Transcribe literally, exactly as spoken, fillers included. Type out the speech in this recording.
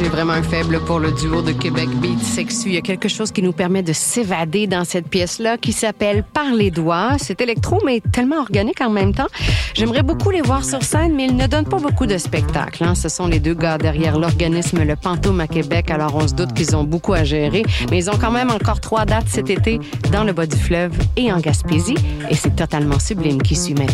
J'ai vraiment un faible pour le duo de Québec Beat Sexu. Il y a quelque chose qui nous permet de s'évader dans cette pièce-là qui s'appelle Par les doigts. C'est électro, mais tellement organique en même temps. J'aimerais beaucoup les voir sur scène, mais ils ne donnent pas beaucoup de spectacles. Hein. Ce sont les deux gars derrière l'organisme Le Pantoum à Québec, alors on se doute qu'ils ont beaucoup à gérer. Mais ils ont quand même encore trois dates cet été dans le bas du fleuve et en Gaspésie. Et c'est totalement sublime qui suit maintenant.